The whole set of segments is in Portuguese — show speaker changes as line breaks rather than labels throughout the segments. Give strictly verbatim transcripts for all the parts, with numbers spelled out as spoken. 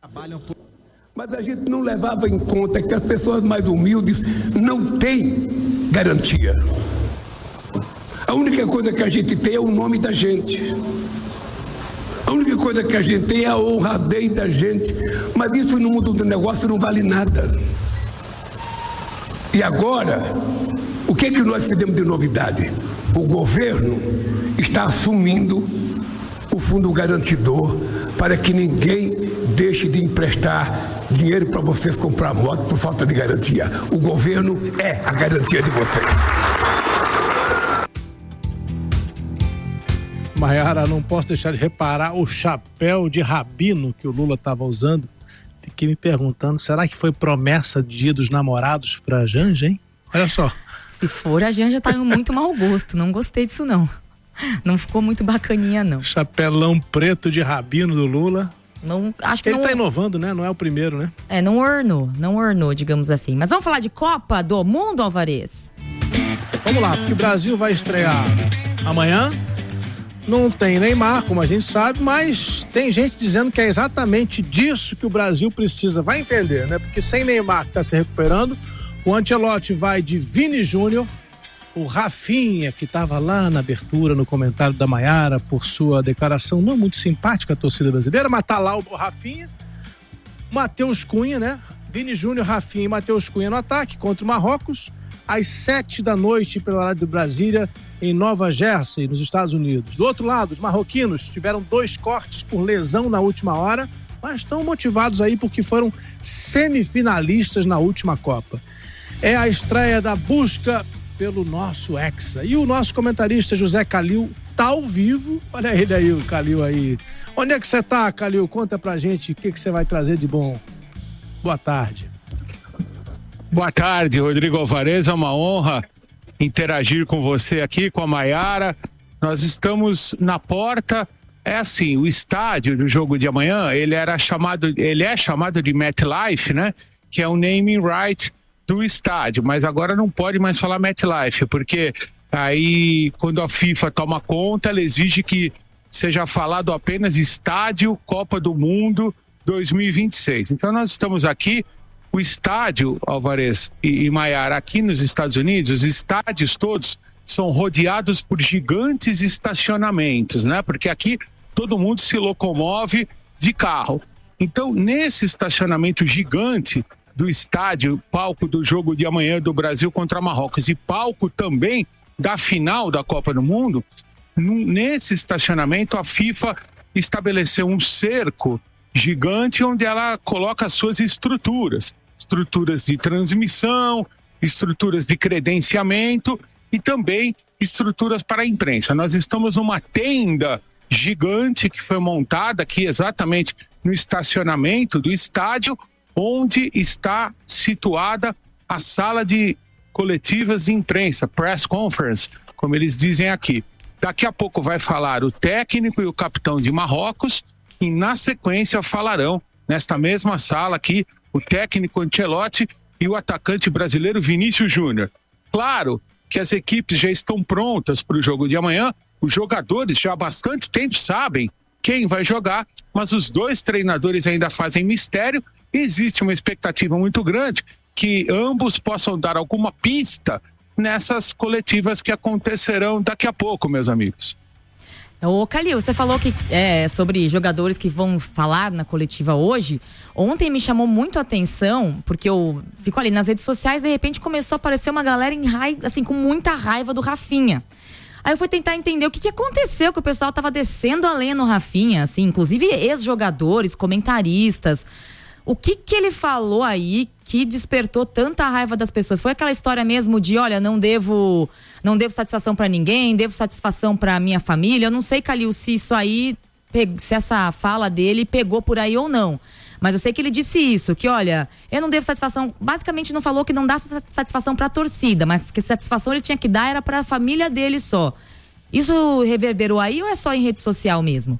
Mas a gente não levava em conta que as pessoas mais humildes não têm garantia. A única coisa que a gente tem é o nome da gente. A única coisa que a gente tem é a honradez da gente. Mas isso no mundo do negócio não vale nada. E agora, o que é que nós fizemos de novidade? O governo está assumindo o fundo garantidor para que ninguém deixe de emprestar dinheiro para vocês comprar moto por falta de garantia. O governo é a garantia de vocês.
Maiara, não posso deixar de reparar o chapéu de rabino que o Lula estava usando. Fiquei me perguntando, será que foi promessa de Dia dos Namorados pra Janja, hein? Olha só.
Se for, a Janja tá em muito mau gosto. Não gostei disso, não. Não ficou muito bacaninha, não.
Chapelão preto de rabino do Lula.
Não, acho que
Ele
não...
tá inovando, né? Não é o primeiro, né?
É, não ornou. Não ornou, digamos assim. Mas vamos falar de Copa do Mundo, Alvarez?
Vamos lá, porque o Brasil vai estrear amanhã. Não tem Neymar, como a gente sabe, mas tem gente dizendo que é exatamente disso que o Brasil precisa. Vai entender, né? Porque sem Neymar, que tá se recuperando, o Ancelotti vai de Vini Júnior, o Rafinha, que estava lá na abertura, no comentário da Maiara, por sua declaração não muito simpática à torcida brasileira, mas tá lá o Rafinha, Matheus Cunha, né? Vini Júnior, Rafinha e Matheus Cunha no ataque contra o Marrocos, às sete da noite, pelo horário de Brasília, em Nova Jersey, nos Estados Unidos. Do outro lado, os marroquinos tiveram dois cortes por lesão na última hora, mas estão motivados aí porque foram semifinalistas na última Copa. É a estreia da busca pelo nosso Hexa. E o nosso comentarista José Calil tá ao vivo. Olha ele aí, o Calil aí. Onde é que você tá, Calil? Conta pra gente o que que você vai trazer de bom. Boa tarde.
Boa tarde, Rodrigo Alvarez. É uma honra interagir com você aqui, com a Maiara. Nós estamos na porta. É assim, o estádio do jogo de amanhã, ele era chamado, ele é chamado de MetLife, né? Que é o naming right do estádio, mas agora não pode mais falar MetLife, porque aí quando a FIFA toma conta, ela exige que seja falado apenas Estádio Copa do Mundo dois mil e vinte e seis. Então nós estamos aqui, o estádio, Alvarez e, e Maiara, aqui nos Estados Unidos, os estádios todos são rodeados por gigantes estacionamentos, né? Porque aqui todo mundo se locomove de carro. Então, nesse estacionamento gigante do estádio, palco do jogo de amanhã do Brasil contra Marrocos e palco também da final da Copa do Mundo, nesse estacionamento a FIFA estabeleceu um cerco gigante onde ela coloca as suas estruturas, estruturas de transmissão, estruturas de credenciamento e também estruturas para a imprensa. Nós estamos numa tenda gigante que foi montada aqui exatamente no estacionamento do estádio, onde está situada a sala de coletivas de imprensa, press conference, como eles dizem aqui. Daqui a pouco vai falar o técnico e o capitão de Marrocos e na sequência falarão nesta mesma sala aqui o técnico Ancelotti e o atacante brasileiro Vinícius Júnior. Claro que as equipes já estão prontas para o jogo de amanhã, os jogadores já há bastante tempo sabem quem vai jogar, mas os dois treinadores ainda fazem mistério. Existe uma expectativa muito grande que ambos possam dar alguma pista nessas coletivas que acontecerão daqui a pouco, meus amigos.
Ô Calil, você falou que é, sobre jogadores que vão falar na coletiva hoje. Ontem me chamou muito a atenção, porque eu fico ali nas redes sociais, de repente começou a aparecer uma galera em raiva, assim, com muita raiva do Rafinha. Aí eu fui tentar entender o que, que aconteceu, que o pessoal tava descendo a lenha no Rafinha, assim, inclusive ex-jogadores, comentaristas. O que que ele falou aí que despertou tanta raiva das pessoas? Foi aquela história mesmo de, olha, não devo, não devo satisfação pra ninguém, devo satisfação pra minha família. Eu não sei, Calil, se isso aí, se essa fala dele pegou por aí ou não. Mas eu sei que ele disse isso, que olha, eu não devo satisfação, basicamente não falou que não dá satisfação pra torcida, mas que satisfação ele tinha que dar era pra família dele só. Isso reverberou aí ou é só em rede social mesmo?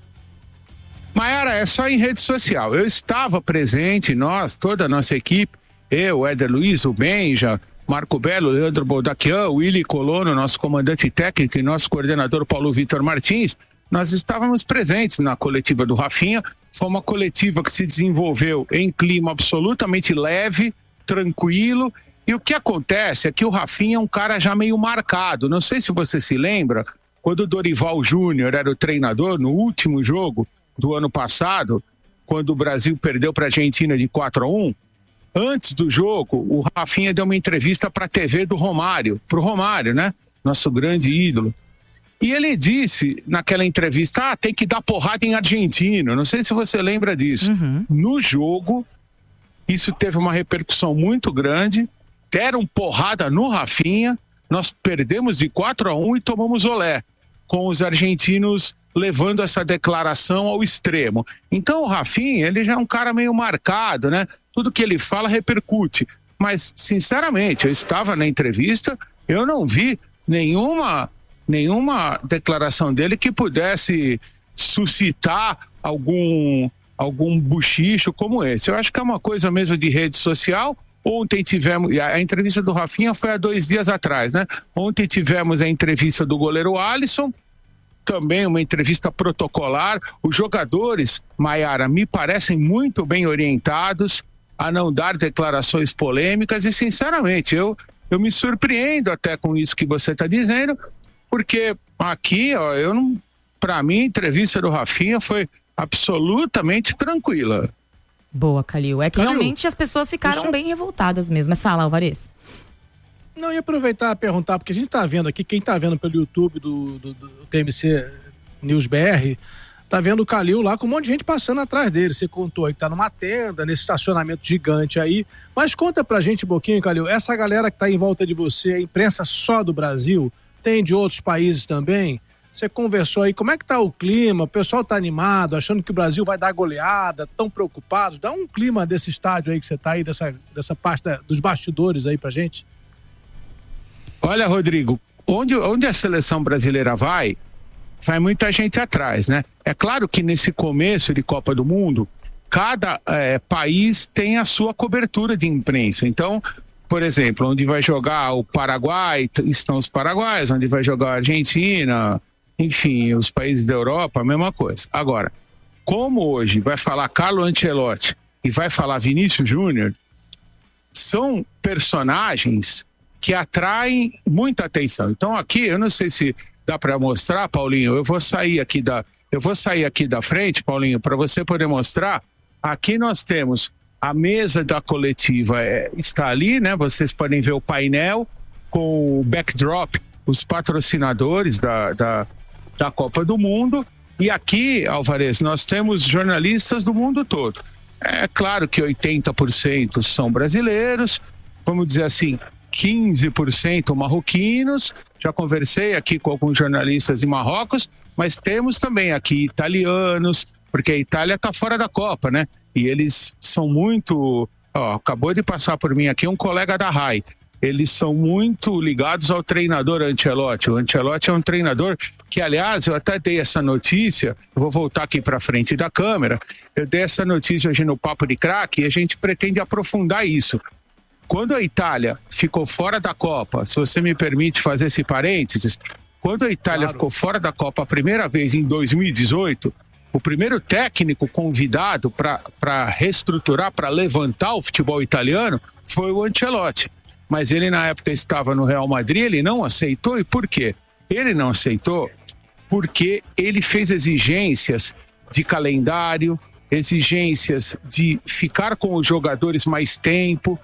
Maiara, é só em rede social. Eu estava presente, nós, toda a nossa equipe, eu, Éder Luiz, o Benja, Marco Belo, Leandro Boldaquian, Willy Colono, nosso comandante técnico e nosso coordenador Paulo Vitor Martins, nós estávamos presentes na coletiva do Rafinha. Foi uma coletiva que se desenvolveu em clima absolutamente leve, tranquilo. E o que acontece é que o Rafinha é um cara já meio marcado. Não sei se você se lembra, quando o Dorival Júnior era o treinador, no último jogo do ano passado, quando o Brasil perdeu para a Argentina de quatro a um, antes do jogo, o Rafinha deu uma entrevista para a T V do Romário, para o Romário, né? Nosso grande ídolo. E ele disse naquela entrevista, ah, tem que dar porrada em argentino. Não sei se você lembra disso. Uhum. No jogo, isso teve uma repercussão muito grande. Deram porrada no Rafinha. Nós perdemos de quatro a um e tomamos olé, com os argentinos levando essa declaração ao extremo. Então o Rafinha, ele já é um cara meio marcado, né? Tudo que ele fala repercute. Mas, sinceramente, eu estava na entrevista, eu não vi nenhuma... nenhuma declaração dele que pudesse suscitar algum, algum buchicho como esse. Eu acho que é uma coisa mesmo de rede social. Ontem tivemos, a entrevista do Rafinha foi há dois dias atrás, né? Ontem tivemos a entrevista do goleiro Alisson, também uma entrevista protocolar. Os jogadores, Maiara, me parecem muito bem orientados a não dar declarações polêmicas e, sinceramente, eu, eu me surpreendo até com isso que você está dizendo, porque aqui, ó, eu não, para mim, a entrevista do Rafinha foi absolutamente tranquila.
Boa, Calil. É que
Calil,
realmente as pessoas ficaram
eu...
bem revoltadas mesmo. Mas fala, Alvarez.
Não, ia aproveitar e perguntar, porque a gente tá vendo aqui, quem tá vendo pelo YouTube do, do, do T M C News B R, tá vendo o Calil lá com um monte de gente passando atrás dele. Você contou aí que tá numa tenda, nesse estacionamento gigante aí. Mas conta pra gente um pouquinho, Calil, essa galera que tá em volta de você, a imprensa só do Brasil, tem de outros países também? Você conversou aí, como é que tá o clima? O pessoal tá animado, achando que o Brasil vai dar goleada, tão preocupados? Dá um clima desse estádio aí que você tá aí, dessa, dessa parte da, dos bastidores aí pra gente.
Olha, Rodrigo, onde, onde a seleção brasileira vai, vai muita gente atrás, né? É claro que nesse começo de Copa do Mundo, cada é, país tem a sua cobertura de imprensa. Então, por exemplo, onde vai jogar o Paraguai, estão os paraguaios, onde vai jogar a Argentina, enfim, os países da Europa, a mesma coisa. Agora, como hoje vai falar Carlo Ancelotti e vai falar Vinícius Júnior, são personagens que atraem muita atenção. Então aqui, eu não sei se dá para mostrar, Paulinho, eu vou sair aqui da, eu vou sair aqui da frente, Paulinho, para você poder mostrar. Aqui nós temos a mesa da coletiva, é, está ali, né? Vocês podem ver o painel com o backdrop, os patrocinadores da, da, da Copa do Mundo. E aqui, Alvarez, nós temos jornalistas do mundo todo. É claro que oitenta por cento são brasileiros, vamos dizer assim, quinze por cento marroquinos. Já conversei aqui com alguns jornalistas em Marrocos, mas temos também aqui italianos, porque a Itália está fora da Copa, né? E eles são muito... Ó, acabou de passar por mim aqui um colega da R A I. Eles são muito ligados ao treinador Ancelotti. O Ancelotti é um treinador que, aliás, eu até dei essa notícia, eu vou voltar aqui para frente da câmera, eu dei essa notícia hoje no Papo de Craque e a gente pretende aprofundar isso. Quando a Itália ficou fora da Copa, se você me permite fazer esse parênteses, quando a Itália claro. ficou fora da Copa a primeira vez em dois mil e dezoito, o primeiro técnico convidado para reestruturar, para levantar o futebol italiano foi o Ancelotti. Mas ele na época estava no Real Madrid, ele não aceitou. E por quê? Ele não aceitou porque ele fez exigências de calendário, exigências de ficar com os jogadores mais tempo,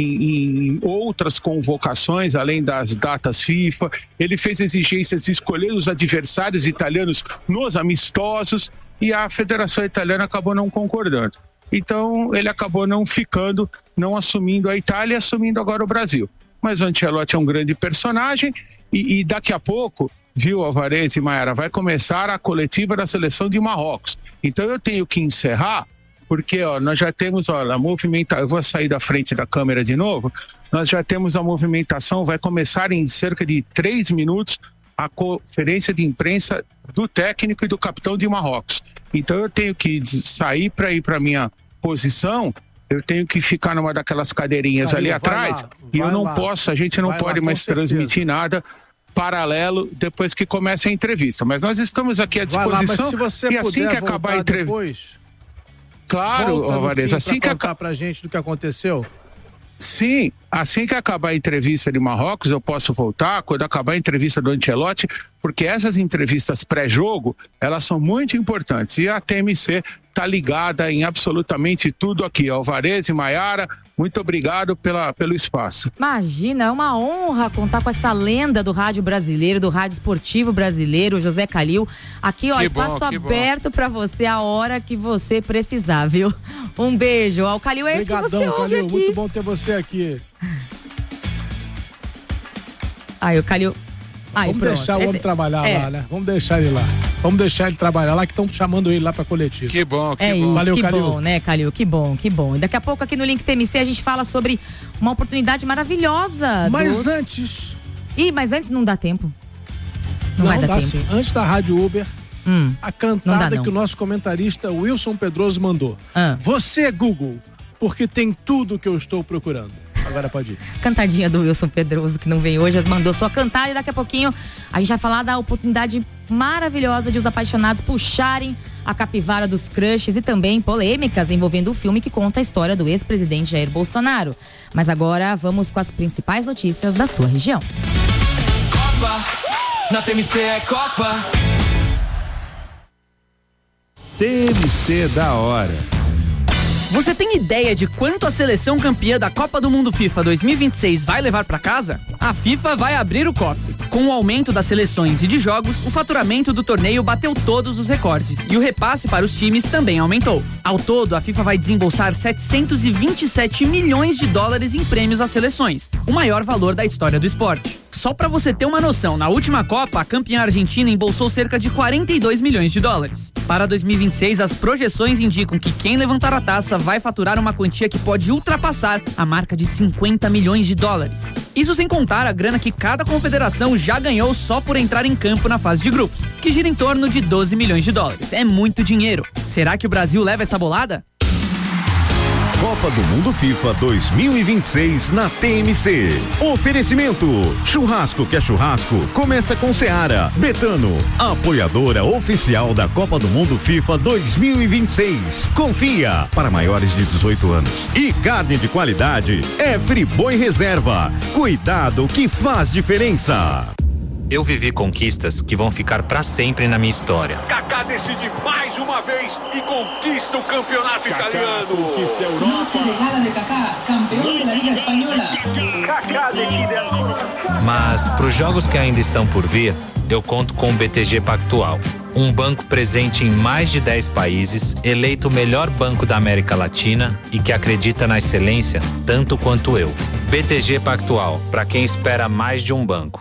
Em, em outras convocações, além das datas FIFA. Ele fez exigências de escolher os adversários italianos nos amistosos e a Federação Italiana acabou não concordando. Então ele acabou não ficando, não assumindo a Itália e assumindo agora o Brasil. Mas o Ancelotti é um grande personagem e, e daqui a pouco, viu, Alvarez e Maiara, vai começar a coletiva da seleção de Marrocos. Então eu tenho que encerrar, porque ó, nós já temos ó, a movimentação, eu vou sair da frente da câmera de novo, nós já temos a movimentação, vai começar em cerca de três minutos a conferência de imprensa do técnico e do capitão de Marrocos. Então eu tenho que sair para ir para minha posição, eu tenho que ficar numa daquelas cadeirinhas Aí, ali atrás, lá, e eu não lá. posso, a gente não vai pode lá, mais transmitir nada, paralelo depois que comece a entrevista. Mas nós estamos aqui à disposição.
Vai lá, mas se você
e assim que acabar a entrevista.
Depois,
claro, Alvarez, assim que
contar pra gente do que aconteceu.
Sim, assim que acabar a entrevista de Marrocos, eu posso voltar, quando acabar a entrevista do Ancelotti, porque essas entrevistas pré-jogo, elas são muito importantes. E a T M C está ligada em absolutamente tudo aqui. Alvarez e Maiara, muito obrigado pela, pelo espaço.
Imagina, é uma honra contar com essa lenda do rádio brasileiro, do rádio esportivo brasileiro, José Calil. Aqui, ó, que espaço bom, aberto para você a hora que você precisar, viu? Um beijo. Ó, o Calil é Obrigadão, esse que você ouve
Calil,
aqui.
Muito bom ter você aqui.
Aí, o Calil... Ai,
Vamos
pronto.
deixar o
Esse...
homem trabalhar
é.
lá, né? Vamos deixar ele lá. Vamos deixar ele trabalhar lá, que estão chamando ele lá pra coletiva.
Que bom, que
é
bom.
Isso,
Valeu,
que
Calil.
bom, né, Calil? Que bom, que bom. E daqui a pouco aqui no Link T M C a gente fala sobre uma oportunidade maravilhosa.
Mas
dos...
antes...
Ih, mas antes não dá tempo. Não,
Não,
vai dar
dá
tempo.
sim. Antes da Rádio Uber,
Hum,
a
não
cantada
dá, não.
que o nosso comentarista Wilson Pedroso mandou.
Ah.
Você, Google, porque tem tudo que eu estou procurando. Agora pode ir.
Cantadinha do Wilson Pedroso, que não veio hoje, mas mandou sua cantada. E daqui a pouquinho a gente vai falar da oportunidade maravilhosa de os apaixonados puxarem a capivara dos crushes e também polêmicas envolvendo o filme que conta a história do ex-presidente Jair Bolsonaro. Mas agora vamos com as principais notícias da sua região.
Copa, na T M C é Copa.
T M C da hora.
Você tem ideia de quanto a seleção campeã da Copa do Mundo FIFA dois mil e vinte e seis vai levar para casa? A FIFA vai abrir o cofre. Com o aumento das seleções e de jogos, o faturamento do torneio bateu todos os recordes e o repasse para os times também aumentou. Ao todo, a FIFA vai desembolsar setecentos e vinte e sete milhões de dólares em prêmios às seleções, o maior valor da história do esporte. Só para você ter uma noção, na última Copa, a campeã argentina embolsou cerca de quarenta e dois milhões de dólares. Para dois mil e vinte e seis, as projeções indicam que quem levantar a taça vai faturar uma quantia que pode ultrapassar a marca de cinquenta milhões de dólares. Isso sem contar a grana que cada confederação já ganhou só por entrar em campo na fase de grupos, que gira em torno de doze milhões de dólares. É muito dinheiro. Será que o Brasil leva essa bolada?
Copa do Mundo FIFA dois mil e vinte e seis na T M C. Oferecimento: churrasco que é churrasco, começa com Seara. Betano, apoiadora oficial da Copa do Mundo FIFA dois mil e vinte e seis. Confia, para maiores de dezoito anos. E carne de qualidade é Friboi Reserva. Cuidado que faz diferença.
Eu vivi conquistas que vão ficar pra sempre na minha história.
Kaká decide mais uma vez e conquista o campeonato Kaká italiano.
Conquista a Europa. Noche de gala de Kaká, campeão da Liga Espanhola.
Kaká decide.
Mas pros jogos que ainda estão por vir, eu conto com o B T G Pactual. Um banco presente em mais de dez países, eleito o melhor banco da América Latina e que acredita na excelência tanto quanto eu. B T G Pactual, pra quem espera mais de um banco.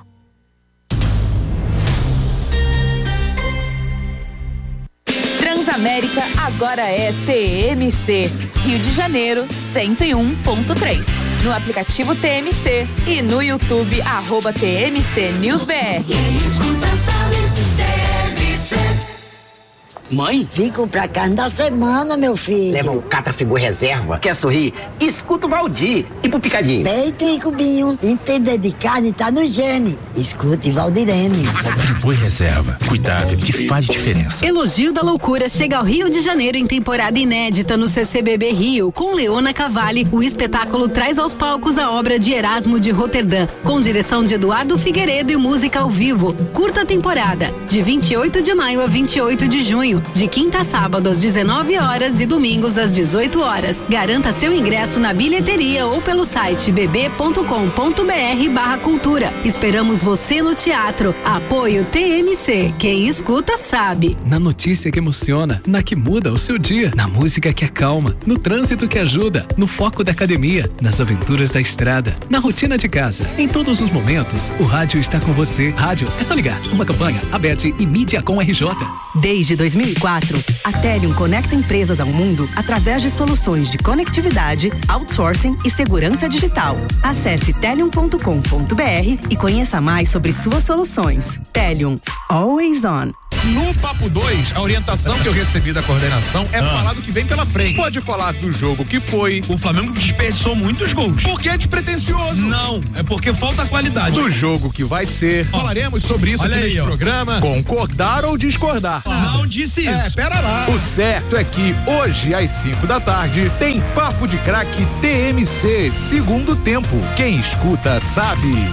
Transamérica agora é T M C. Rio de Janeiro, cento e um ponto três. No aplicativo T M C e no YouTube, arroba T M C News B R.
Mãe? Fico pra cada semana, meu filho.
Leva um Catrafigor reserva. Quer sorrir? Escuta o Valdir. E pro Picadinho?
Peito e cubinho. Entender de carne tá no gene. Escute Valdirene.
Friboi reserva. Cuidado que faz diferença.
Elogio da Loucura chega ao Rio de Janeiro em temporada inédita no C C B B Rio. Com Leona Cavalli, o espetáculo traz aos palcos a obra de Erasmo de Roterdã, com direção de Eduardo Figueiredo e música ao vivo. Curta temporada, de vinte e oito de maio a vinte e oito de junho. De quinta a sábado às dezenove horas e domingos às dezoito horas. Garanta seu ingresso na bilheteria ou pelo site b b ponto com ponto b r barra cultura. Esperamos você no teatro. Apoio T M C. Quem escuta sabe.
Na notícia que emociona, na que muda o seu dia, na música que acalma, no trânsito que ajuda, no foco da academia, nas aventuras da estrada, na rotina de casa. Em todos os momentos, o rádio está com você. Rádio, é só ligar. Uma campanha, Abete e Mídia com R J.
Desde dois mil e quatro, a Telium conecta empresas ao mundo através de soluções de conectividade, outsourcing e segurança digital. Acesse telium ponto com ponto b r e conheça mais sobre suas soluções. Telium, always on.
No Papo dois, a orientação que eu recebi da coordenação é ah. falar do que vem pela frente. Pode falar do jogo que foi.
O Flamengo desperdiçou muitos gols.
Porque é despretensioso.
Não, é porque falta qualidade.
Do jogo que vai ser. Oh. Falaremos sobre isso Olha aqui aí, neste ó. programa. Concordar ou discordar?
Não disse isso.
É, pera lá. O certo é que hoje, às cinco da tarde, tem Papo de Craque T M C, segundo tempo. Quem escuta sabe.